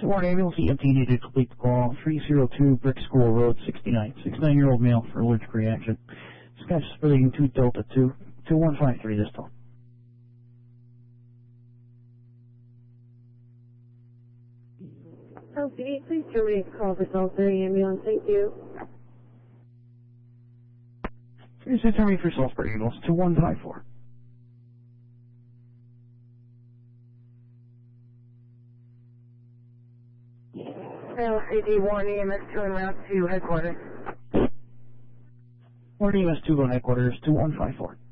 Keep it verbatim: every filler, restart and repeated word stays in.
Warren Ambulance, E M T needed to complete the call. three oh two Brick School Road, sixty-nine. sixty-nine-year-old male for allergic reaction. This guy's splitting to Delta two. two one five three this time. Okay, please terminate the call for Salisbury Ambulance. Thank you. Here's the terminate for Salisbury Ambulance, two one five four. L C D one E M S two en route to headquarters. Warren E M S two going headquarters, two one five four.